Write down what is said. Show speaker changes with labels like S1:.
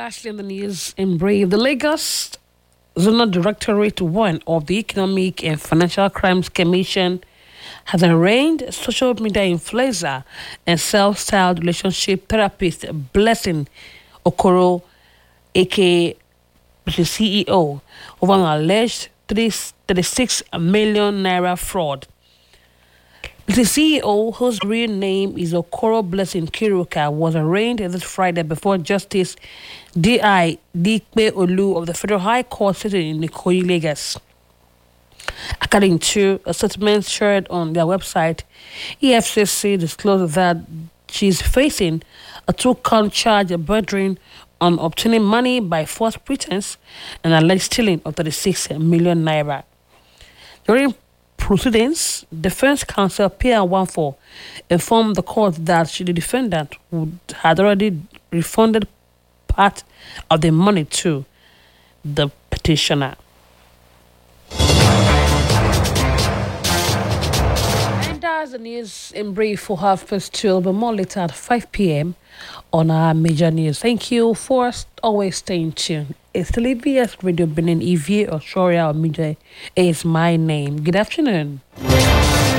S1: Lastly, in the news in brief, the Lagos Zonal Directorate 1 of the Economic and Financial Crimes Commission has arraigned social media influencer and self-styled relationship therapist Blessing Okoro, aka the CEO, over an alleged 36 million naira fraud. The CEO, whose real name is Okoro Blessing Kiruka, was arraigned this Friday before Justice D.I. Dikpe Olu of the Federal High Court sitting in Ikoyi, Lagos. According to a statement shared on their website, EFCC disclosed that she is facing a two-count charge bordering on obtaining money by false pretense and alleged stealing of 36 million naira. During proceedings, defense counsel Pierre Wanfo informed the court that the defendant had already refunded part of the money to the petitioner. And that's the news in brief for 2:30, but more later at 5 p.m. on our major news. Thank you for always staying tuned. It's the EBS Radio Benin Evie Oshoria Omide is my name. Good afternoon.